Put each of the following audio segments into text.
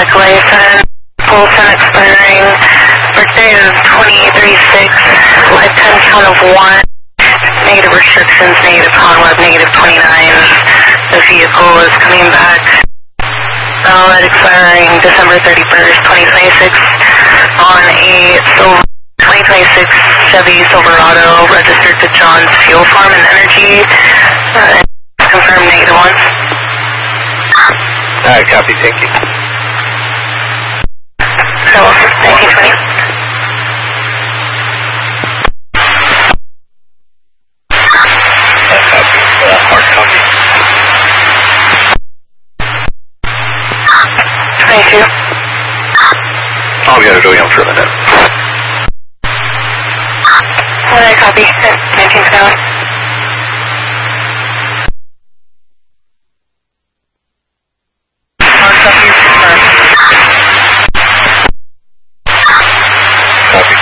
license, full sun expiring, birthday of 2836, lifetime count of 1, negative restrictions, negative Conweb, negative 29. The vehicle is coming back, valid expiring December 31st, 2026, on a silver 2026 Chevy Silverado, registered to John's Fuel Farm and Energy. Confirm negative 1. Alright, copy, thank you. So, 1920. Hard copy. 22. Oh, we gotta go in for a minute. Alright, copy. 1921. Copy.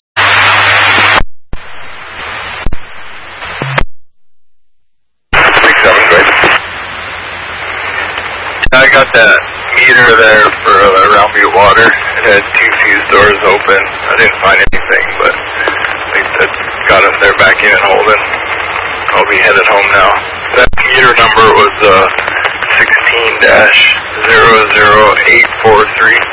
I got that meter there for Round Butte Water. It had 2 fuse doors open. I didn't find anything, but I got them there back in and holding. I'll be headed home now. That meter number was 16-00843.